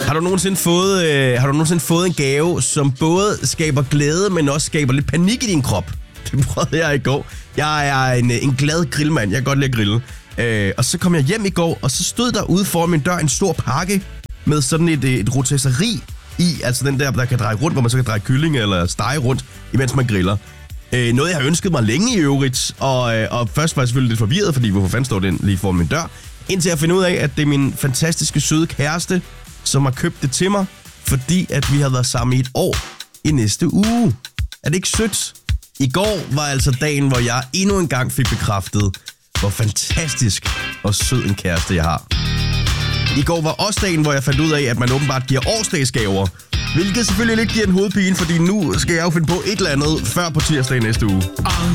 Har du nogensinde fået en gave, som både skaber glæde, men også skaber lidt panik i din krop? Det prøvede jeg i går. Jeg er en glad grillmand. Jeg kan godt lide at grille. Og så kom jeg hjem i går, og så stod der ude foran min dør en stor pakke med sådan et rotesseri i, altså den der kan dreje rundt, hvor man så kan dreje kylling eller stege rundt, imens man griller. Noget, jeg har ønsket mig længe i øvrigt, og først var jeg selvfølgelig lidt forvirret, fordi hvorfor fanden står den lige foran min dør, indtil jeg finder ud af, at det er min fantastiske søde kæreste, som har købt det til mig, fordi at vi har været sammen i et år i næste uge. Er det ikke sødt? I går var altså dagen, hvor jeg endnu en gang fik bekræftet, hvor fantastisk og sød en kæreste jeg har. I går var også dagen, hvor jeg fandt ud af, at man åbenbart giver årsdagsgaver, hvilket selvfølgelig lidt giver en hovedpine, fordi nu skal jeg jo finde på et eller andet før på tirsdag næste uge.